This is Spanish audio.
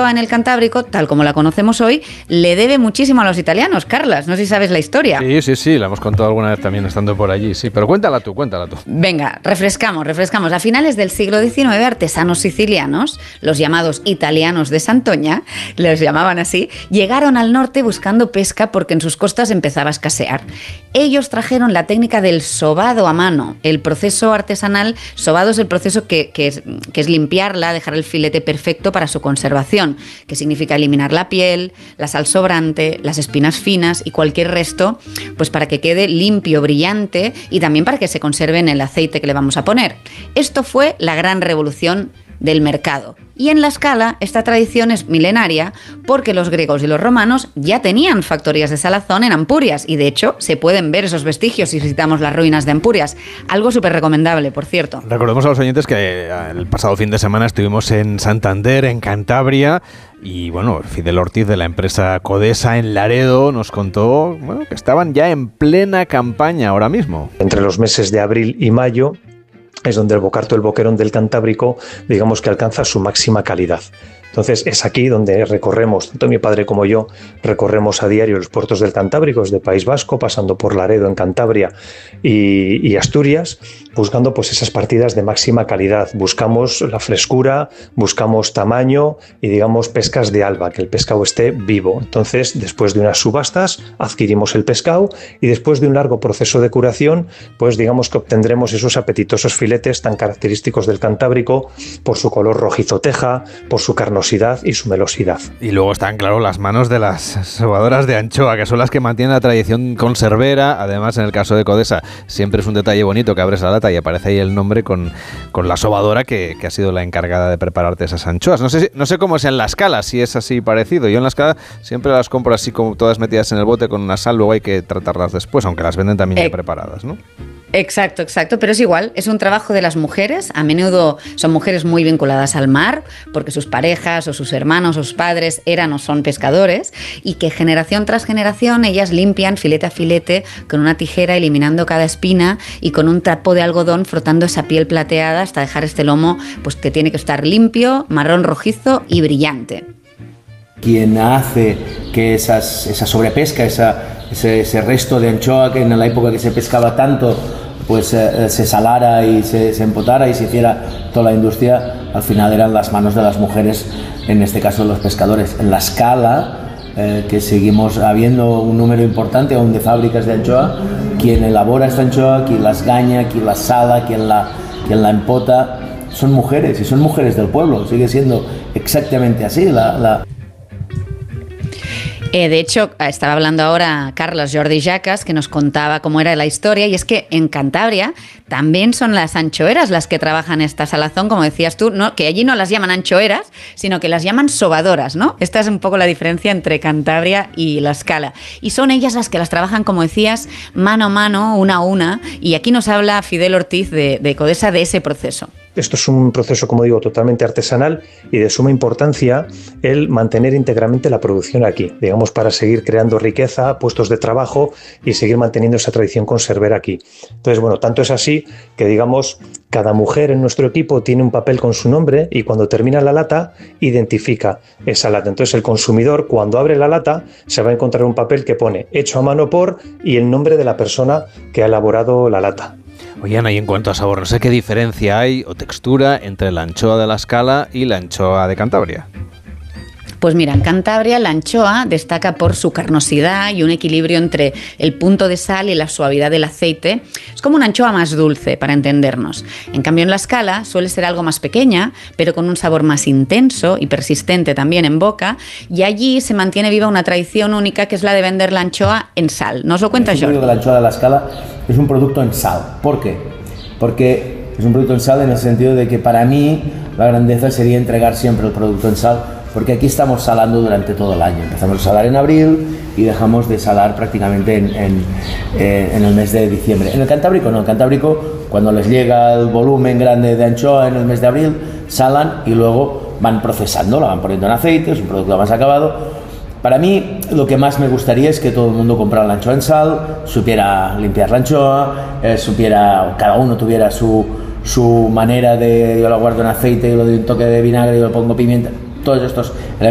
anchoa en el Cantábrico, tal como la conocemos hoy, le debe muchísimo a los italianos. Carlas, no sé si sabes la historia. Sí, la hemos contado alguna vez también estando por allí, sí, pero cuéntala tú. Venga, refrescamos. A finales del siglo XIX, artesanos sicilianos, los llamados italianos de Santoña, los llamaban así, llegaron al norte buscando pesca porque en sus costas empezaba a escasear. Ellos trajeron la técnica del sobado a mano. El proceso artesanal, sobado es el proceso que es limpiarla, dejar el filete perfecto para su conservación, que significa eliminar la piel, la sal sobrante, las espinas finas y cualquier resto, pues para que quede limpio, brillante y también para que se conserve en el aceite que le vamos a poner. Esto fue la gran revolución del mercado. Y en la Scala esta tradición es milenaria porque los griegos y los romanos ya tenían factorías de salazón en Ampurias y de hecho se pueden ver esos vestigios si visitamos las ruinas de Ampurias. Algo súper recomendable, por cierto. Recordemos a los oyentes que el pasado fin de semana estuvimos en Santander, en Cantabria, y bueno, Fidel Ortiz de la empresa Codesa en Laredo nos contó que estaban ya en plena campaña ahora mismo. Entre los meses de abril y mayo es donde el bocarto, el boquerón del Cantábrico, digamos que alcanza su máxima calidad. Entonces es aquí donde recorremos, tanto mi padre como yo, recorremos a diario los puertos del Cantábrico, desde País Vasco, pasando por Laredo en Cantabria y Asturias, buscando pues esas partidas de máxima calidad. Buscamos la frescura, buscamos tamaño y digamos pescas de alba, que el pescado esté vivo. Entonces, después de unas subastas, adquirimos el pescado y después de un largo proceso de curación, pues digamos que obtendremos esos apetitosos filetes tan característicos del Cantábrico por su color rojizo teja, por su carnosidad y su melosidad. Y luego están, claro, las manos de las sobadoras de anchoa, que son las que mantienen la tradición conservera. Además, en el caso de Codesa, siempre es un detalle bonito que abres la lata y aparece ahí el nombre con la sobadora que ha sido la encargada de prepararte esas anchoas. No sé cómo es en la Scala, si es así parecido. Yo en la Scala siempre las compro así como todas metidas en el bote con una sal, luego hay que tratarlas después, aunque las venden también ya preparadas, ¿no? Exacto, pero es igual, es un trabajo de las mujeres, a menudo son mujeres muy vinculadas al mar, porque sus parejas o sus hermanos o sus padres eran o son pescadores, y que generación tras generación ellas limpian filete a filete con una tijera eliminando cada espina y con un trapo de algodón frotando esa piel plateada hasta dejar este lomo pues que tiene que estar limpio, marrón rojizo y brillante. Quien hace que esa sobrepesca, ese resto de anchoa que en la época que se pescaba tanto, pues se salara y se empotara y se hiciera toda la industria, al final eran las manos de las mujeres, en este caso los pescadores. En la Scala, que seguimos habiendo un número importante aún de fábricas de anchoa, quien elabora esta anchoa, quien las gaña, quien las sala, quien la empota, son mujeres, y son mujeres del pueblo, sigue siendo exactamente así. De hecho, estaba hablando ahora Carlos Jordi Jacas, que nos contaba cómo era la historia, y es que en Cantabria también son las anchoeras las que trabajan esta salazón, como decías tú, ¿no? Que allí no las llaman anchoeras, sino que las llaman sobadoras, ¿no? Esta es un poco la diferencia entre Cantabria y la Scala. Y son ellas las que las trabajan, como decías, mano a mano, una a una, y aquí nos habla Fidel Ortiz de Codesa de ese proceso. Esto es un proceso, como digo, totalmente artesanal y de suma importancia el mantener íntegramente la producción aquí, digamos, para seguir creando riqueza, puestos de trabajo y seguir manteniendo esa tradición conservera aquí. Entonces, bueno, tanto es así que, digamos, cada mujer en nuestro equipo tiene un papel con su nombre y cuando termina la lata, identifica esa lata. Entonces, el consumidor, cuando abre la lata, se va a encontrar un papel que pone hecho a mano por y el nombre de la persona que ha elaborado la lata. Oye, Ana, y en cuanto a sabor, no sé qué diferencia hay o textura entre la anchoa de la Scala y la anchoa de Cantabria. Pues mira, en Cantabria la anchoa destaca por su carnosidad y un equilibrio entre el punto de sal y la suavidad del aceite. Es como una anchoa más dulce, para entendernos. En cambio, en la Scala suele ser algo más pequeña, pero con un sabor más intenso y persistente también en boca. Y allí se mantiene viva una tradición única, que es la de vender la anchoa en sal. ¿Nos lo cuenta Jordi? La anchoa de la Scala es un producto en sal. ¿Por qué? Porque es un producto en sal en el sentido de que para mí la grandeza sería entregar siempre el producto en sal, porque aquí estamos salando durante todo el año. Empezamos a salar en abril y dejamos de salar prácticamente en el mes de diciembre. En el Cantábrico no, en el Cantábrico cuando les llega el volumen grande de anchoa en el mes de abril, salan y luego van procesando, la van poniendo en aceite, es un producto más acabado. Para mí lo que más me gustaría es que todo el mundo comprara la anchoa en sal, supiera limpiar la anchoa, cada uno tuviera su manera de, yo la guardo en aceite, yo le doy un toque de vinagre, yo le pongo pimienta, todos estos elementos